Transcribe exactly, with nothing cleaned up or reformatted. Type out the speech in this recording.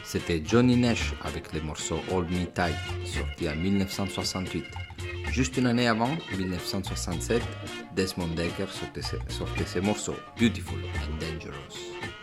C'était Johnny Nash avec le morceau Hold Me Tight, sorti en dix-neuf cent soixante-huit. Juste une année avant, dix-neuf cent soixante-sept, Desmond Dekker sortait ce morceau Beautiful and Dangerous.